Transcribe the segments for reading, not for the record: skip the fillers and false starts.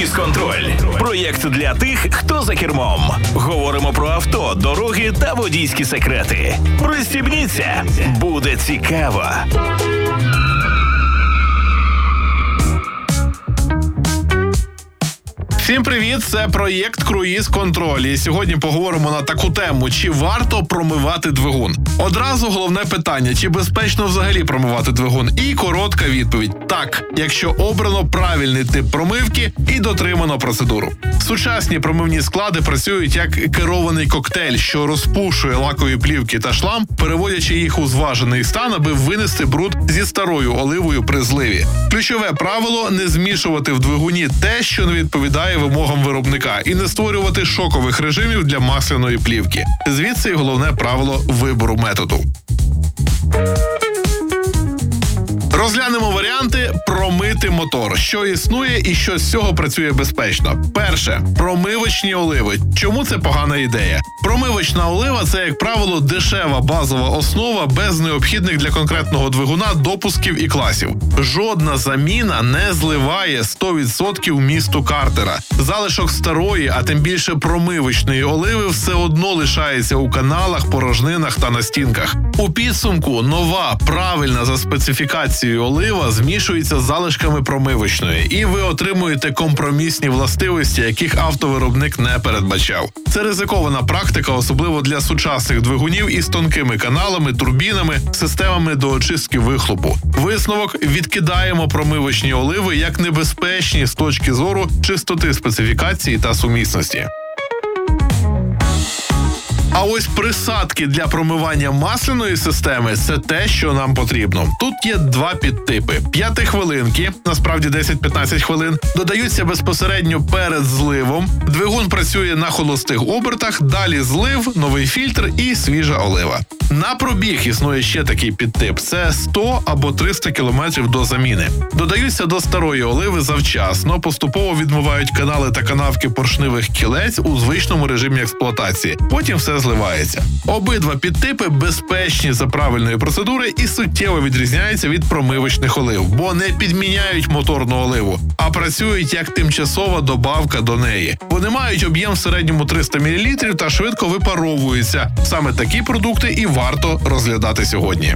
Круїз-контроль. Проєкт для тих, хто за кермом. Говоримо про авто, дороги та водійські секрети. Пристібніться, буде цікаво. Всім привіт, це проєкт «Круїз-контроль». І сьогодні поговоримо на таку тему, чи варто промивати двигун. Одразу головне питання, чи безпечно взагалі промивати двигун? І коротка відповідь – так, якщо обрано правильний тип промивки і дотримано процедуру. Сучасні промивні склади працюють як керований коктейль, що розпушує лакові плівки та шлам, переводячи їх у зважений стан, аби винести бруд зі старою оливою при зливі. Ключове правило – не змішувати в двигуні те, що не відповідає вимогам виробника, і не створювати шокових режимів для масляної плівки. Звідси й головне правило вибору методу. Розглянемо варіанти промити мотор. Що існує і що з цього працює безпечно. Перше. Промивочні оливи. Чому це погана ідея? Промивочна олива – це, як правило, дешева базова основа без необхідних для конкретного двигуна допусків і класів. Жодна заміна не зливає 100% вмісту картера. Залишок старої, а тим більше промивочної оливи все одно лишається у каналах, порожнинах та на стінках. У підсумку нова, правильна за специфікацією олива змішується з залишками промивочної, і ви отримуєте компромісні властивості, яких автовиробник не передбачав. Це ризикована практика, особливо для сучасних двигунів із тонкими каналами, турбінами, системами до очистки вихлопу. Висновок – відкидаємо промивочні оливи як небезпечні з точки зору чистоти специфікації та сумісності. А ось присадки для промивання масляної системи – це те, що нам потрібно. Тут є два підтипи. 5-хвилинки, насправді 10-15 хвилин, додаються безпосередньо перед зливом. Двигун працює на холостих обертах, далі злив, новий фільтр і свіжа олива. На пробіг існує ще такий підтип – це 100 або 300 км до заміни. Додаються до старої оливи завчасно, поступово відмивають канали та канавки поршневих кілець у звичному режимі експлуатації. Потім все зливається. Обидва підтипи безпечні за правильної процедури і суттєво відрізняються від промивочних олив, бо не підміняють моторну оливу, а працюють як тимчасова добавка до неї. Вони мають об'єм в середньому 300 мл та швидко випаровуються. Саме такі продукти і варто розглядати сьогодні.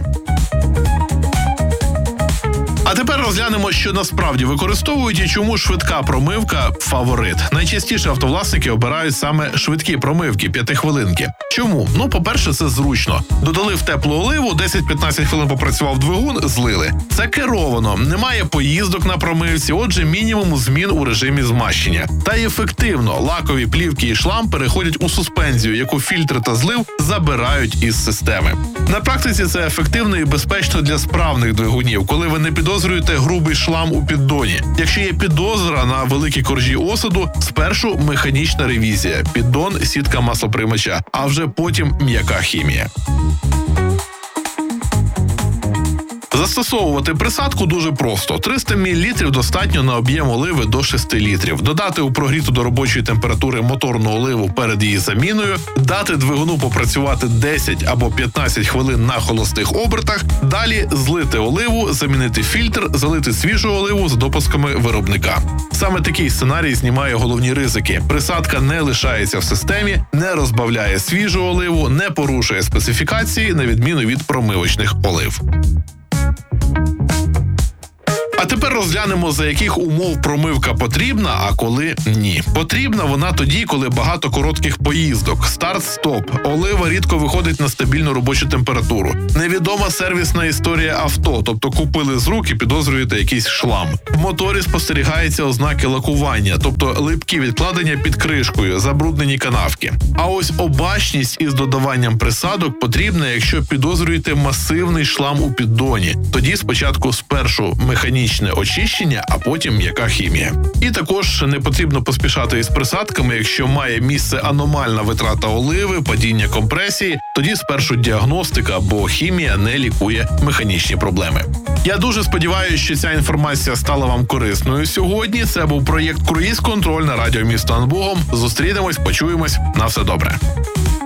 А тепер розглянемо, що насправді використовують і чому швидка промивка – фаворит. Найчастіше автовласники обирають саме швидкі промивки, 5-хвилинки. Чому? По-перше, це зручно. Додали в теплу оливу, 10-15 хвилин попрацював двигун, злили. Це керовано, немає поїздок на промивці, отже, мінімум змін у режимі змащення. Та й ефективно, лакові плівки і шлам переходять у суспензію, яку фільтр та злив забирають із системи. На практиці це ефективно і безпечно для справних двигунів, коли ви не підозрюєте грубий шлам у піддоні. Якщо є підозра на великій коржі осаду, спершу механічна ревізія, піддон, сітка маслоприймача, а вже потім м'яка хімія. Застосовувати присадку дуже просто. 300 мл достатньо на об'єм оливи до 6 літрів. Додати у прогріту до робочої температури моторну оливу перед її заміною, дати двигуну попрацювати 10 або 15 хвилин на холостих обертах, далі злити оливу, замінити фільтр, залити свіжу оливу з допусками виробника. Саме такий сценарій знімає головні ризики. Присадка не лишається в системі, не розбавляє свіжу оливу, не порушує специфікації, на відміну від промивочних олив. А тепер розглянемо, за яких умов промивка потрібна, а коли ні. Потрібна вона тоді, коли багато коротких поїздок, старт-стоп, олива рідко виходить на стабільну робочу температуру. Невідома сервісна історія авто, тобто купили з рук і підозрюєте якийсь шлам. В моторі спостерігаються ознаки лакування, тобто липкі відкладення під кришкою, забруднені канавки. А ось обачність із додаванням присадок потрібна, якщо підозрюєте масивний шлам у піддоні. Тоді спочатку спершу механічне очищення, а потім м'яка хімія. І також не потрібно поспішати із присадками, якщо має місце аномальна витрата оливи, падіння компресії, тоді спершу діагностика, бо хімія не лікує механічні проблеми. Я дуже сподіваюся, що ця інформація стала вам корисною сьогодні. Це був проєкт «Круїз-контроль» на радіо «Місто над Богом». Зустрінемось, почуємось. На все добре.